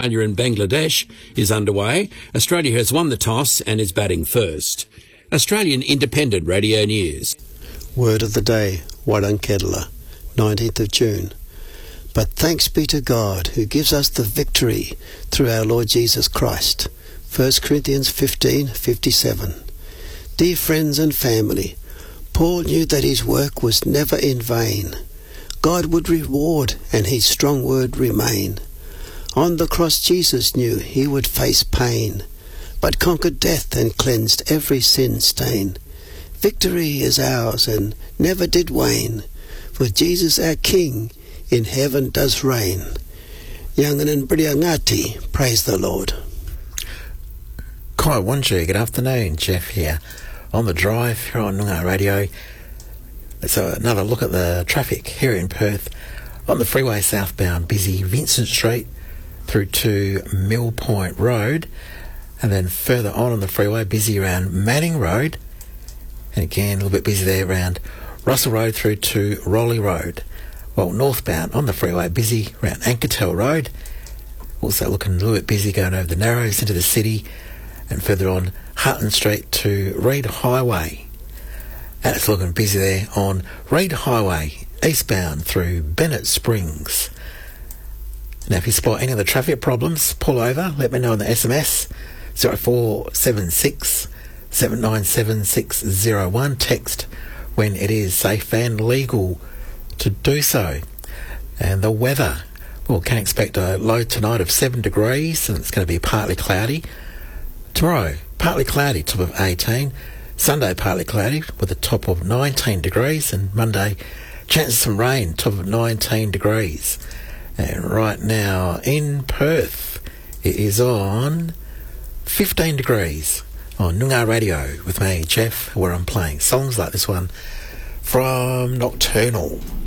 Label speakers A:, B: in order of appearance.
A: Australia and Bangladesh is underway. Australia has won the toss and is batting first. Australian Independent Radio News.
B: Word of the day, Warrankedla, 19th of June. But thanks be to God who gives us the victory through our Lord Jesus Christ. 1 Corinthians 15:57. Dear friends and family, Paul knew that his work was never in vain. God would reward and his strong word remain. On the cross Jesus knew he would face pain, but conquered death and cleansed every sin stain. Victory is ours and never did wane, for Jesus our King in heaven does reign. Yanganan Briangati, praise the Lord.
C: Kai Wanju, good afternoon, Jeff here. On the drive here on Noongar Radio. So another look at the traffic here in Perth. On the freeway southbound, busy Vincent Street through to Mill Point Road, and then further on the freeway, busy around Manning Road, and again a little bit busy there around Russell Road through to Rowley Road. Well, northbound on the freeway, busy around Ankertel Road, also looking a little bit busy going over the Narrows into the city, and further on Hutton Street to Reid Highway. And it's looking busy there on Reid Highway, eastbound through Bennett Springs. Now, if you spot any of the traffic problems, pull over, let me know on the SMS, 0476 797 601. Text when it is safe and legal to do so. And the weather, well, can expect a low tonight of 7 degrees, and it's going to be partly cloudy. Tomorrow, partly cloudy, top of 18. Sunday, partly cloudy with a top of 19 degrees. And Monday, chance of some rain, top of 19 degrees. And right now in Perth, it is on 15 degrees on Noongar Radio with me, Jeff, where I'm playing songs like this one from Nocturnal.